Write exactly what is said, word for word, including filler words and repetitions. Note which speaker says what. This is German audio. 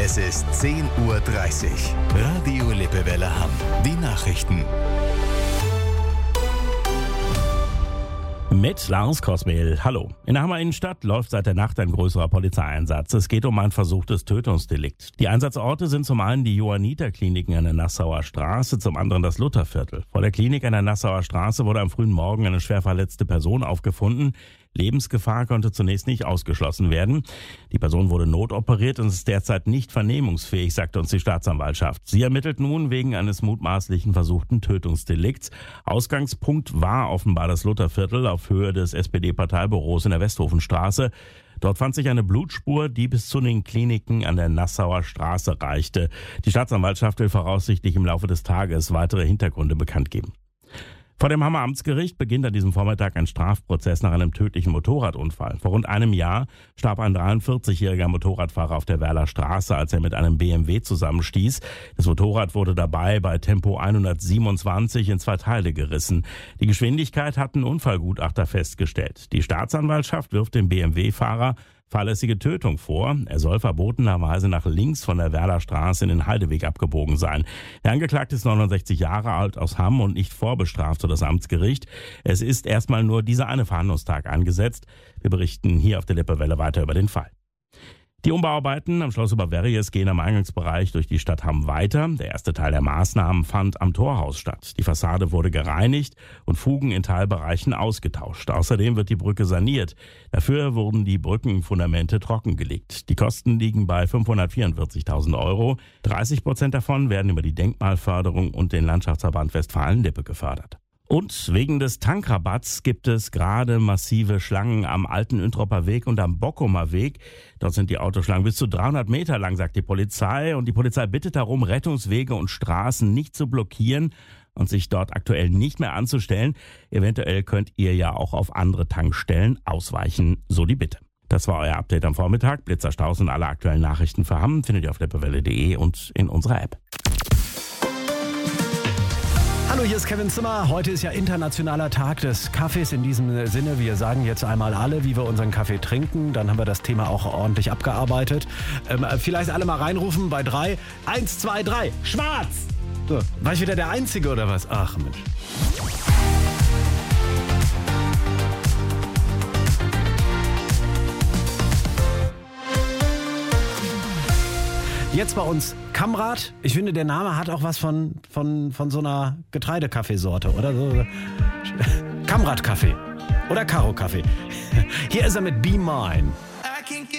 Speaker 1: Es ist zehn Uhr dreißig. Radio Lippewelle Hamm. Die Nachrichten.
Speaker 2: Mit Lars Kosmehl. Hallo. In der Hammer Innenstadt läuft seit der Nacht ein größerer Polizeieinsatz. Es geht um ein versuchtes Tötungsdelikt. Die Einsatzorte sind zum einen die Johanniter-Kliniken an der Nassauer Straße, zum anderen das Lutherviertel. Vor der Klinik an der Nassauer Straße wurde am frühen Morgen eine schwer verletzte Person aufgefunden. Lebensgefahr konnte zunächst nicht ausgeschlossen werden. Die Person wurde notoperiert und ist derzeit nicht vernehmungsfähig, sagte uns die Staatsanwaltschaft. Sie ermittelt nun wegen eines mutmaßlichen versuchten Tötungsdelikts. Ausgangspunkt war offenbar das Lutherviertel auf Höhe des S P D-Parteibüros in der Westhofenstraße. Dort fand sich eine Blutspur, die bis zu den Kliniken an der Nassauer Straße reichte. Die Staatsanwaltschaft will voraussichtlich im Laufe des Tages weitere Hintergründe bekannt geben. Vor dem Hammer Amtsgericht beginnt an diesem Vormittag ein Strafprozess nach einem tödlichen Motorradunfall. Vor rund einem Jahr starb ein dreiundvierzigjähriger Motorradfahrer auf der Werler Straße, als er mit einem B M W zusammenstieß. Das Motorrad wurde dabei bei Tempo hundertsiebenundzwanzig in zwei Teile gerissen. Die Geschwindigkeit hatten Unfallgutachter festgestellt. Die Staatsanwaltschaft wirft dem B M W-Fahrer fahrlässige Tötung vor. Er soll verbotenerweise nach links von der Werler Straße in den Heideweg abgebogen sein. Der Angeklagte ist neunundsechzig Jahre alt, aus Hamm und nicht vorbestraft für das Amtsgericht. Es ist erstmal nur dieser eine Verhandlungstag angesetzt. Wir berichten hier auf der Lippewelle weiter über den Fall. Die Umbauarbeiten am Schloss Oberverries gehen am Eingangsbereich durch die Stadt Hamm weiter. Der erste Teil der Maßnahmen fand am Torhaus statt. Die Fassade wurde gereinigt und Fugen in Teilbereichen ausgetauscht. Außerdem wird die Brücke saniert. Dafür wurden die Brückenfundamente trockengelegt. Die Kosten liegen bei fünfhundertvierundvierzigtausend Euro. dreißig Prozent davon werden über die Denkmalförderung und den Landschaftsverband Westfalen-Lippe gefördert. Und wegen des Tankrabatts gibt es gerade massive Schlangen am Alten Üntropper Weg und am Bockumer Weg. Dort sind die Autoschlangen bis zu dreihundert Meter lang, sagt die Polizei. Und die Polizei bittet darum, Rettungswege und Straßen nicht zu blockieren und sich dort aktuell nicht mehr anzustellen. Eventuell könnt ihr ja auch auf andere Tankstellen ausweichen, so die Bitte. Das war euer Update am Vormittag. Blitzer, Staus und alle aktuellen Nachrichten für Hamm findet ihr auf lippewelle punkt de und in unserer App.
Speaker 3: Hallo, hier ist Kevin Zimmer. Heute ist ja internationaler Tag des Kaffees. In diesem Sinne, wir sagen jetzt einmal alle, wie wir unseren Kaffee trinken. Dann haben wir das Thema auch ordentlich abgearbeitet. Ähm, vielleicht alle mal reinrufen bei drei. Eins, zwei, drei. Schwarz! So, war ich wieder der Einzige oder was? Ach Mensch. Jetzt bei uns Kamrat. Ich finde, der Name hat auch was von, von, von so einer Getreidekaffeesorte, oder? So. Kamrat-Kaffee oder Karo-Kaffee. Hier ist er mit Be Mine.